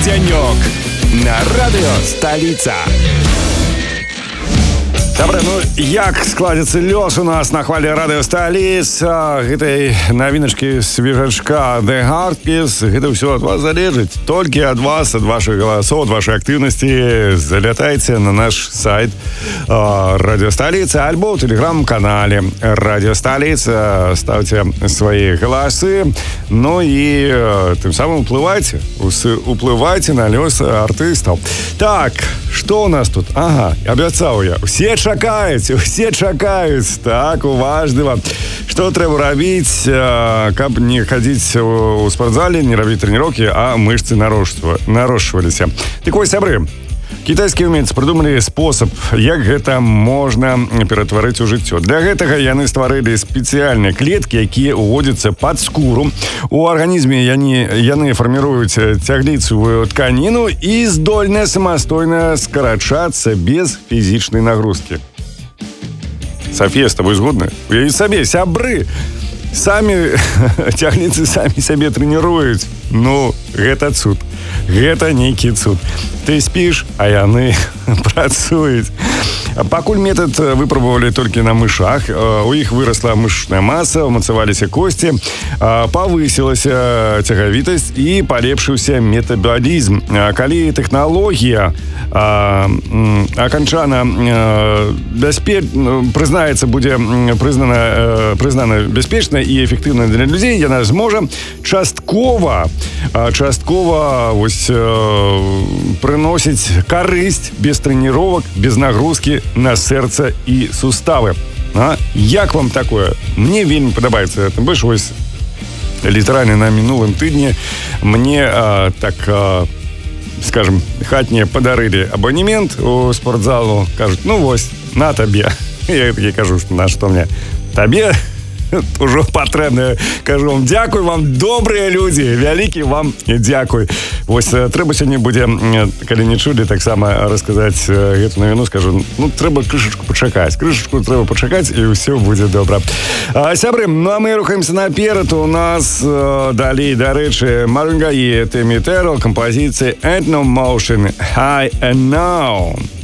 Денек на радио «Столица». Добре, ну як складзецца лёс у нас на хвале радыё «Сталіца» гэтай навіначкі свежачка The Hardkiss. Гэта ўсё ад вас залежыць. Толькі ад вас, ад вашых галасоў, ад вашай актыўнасці. Залятайце на наш сайт радыё «Сталіца» альбо ў тэлеграм-канале радыё «Сталіца». Ставце свае галасы. Ну і тым самым уплывайце на лёс артыстаў. Так, што у нас тут? Ага, абяцаў я. Усе чакаюць. Так, уважліва. Што трэба рабіць, каб не хадзіць у спортзале, не рабіць трэніроўкі, а мышцы нарошчваліся. Так вось, сябры, кітайскія ўмельцы прыдумалі спосаб, як гэта можна ператварыць у жыццё. Для гэтага яны стварылі спецыяльныя клеткі, якія ўводзяцца пад скуру. У арганізме яны фарміруюць цягліцавую тканіну і здольныя самастойна скарачацца без фізічнай нагрузкі. Софія, з табой згодна? Уяві сабе, сябры! Цягліцы самі сябе трэніруюць. Ну, гэта цуд. Гэта нейкі цуд. Ты спіш, а яны працуюць. Пакуль метад выпрабавалі толькі на мышах, у іх вырасла мышечная маса, умацаваліся косці, павысілася цягавітасць і палепшыўся метабалізм. Калі тэхналогія аканчана будзе прызнана бяспечнай і эфектыўнай для людзей, яна зможа часткова прыносіць карысць без трэніровак, без нагрузкі на сэрца і суставы. Як вам такое? Мне вельмі падабаецца. Тым больш, вось літаральна на мінулым тыдні мне скажем, хатнія падарылі абанемент у спортзалу. Кажуць, ну вось, на табе. Я такі кажу, на што мне? Табе ўжо патрэбна. Кажу вам, дзякуй вам, добрыя людзі, вялікі вам дзякуй. Вось трэба сёння будзе, калі не чулі, таксама расказаць гэту навіну, скажу, ну трэба крышачку пачакаць, і ўсё будзе добра. Сябры, ну а мы рухаемся наперад. У нас далей, дарэчы, Марвин Гаи, Тэмі Тэрл, кампазіцыі Ain't No Motion, High and Now.